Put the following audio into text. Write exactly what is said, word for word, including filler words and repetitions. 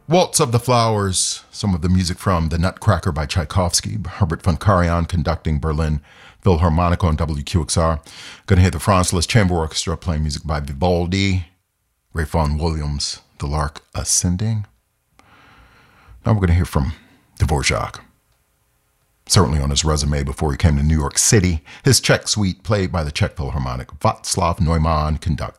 Waltz of the Flowers, some of the music from The Nutcracker by Tchaikovsky, Herbert von Karajan conducting Berlin Philharmonic on W Q X R. Going to hear the France Liszt Chamber Orchestra playing music by Vivaldi, Ray Vaughan Williams, The Lark Ascending. Now we're going to hear from Dvorak. Certainly on his resume before he came to New York City, his Czech suite played by the Czech Philharmonic. Václav Neumann conducts.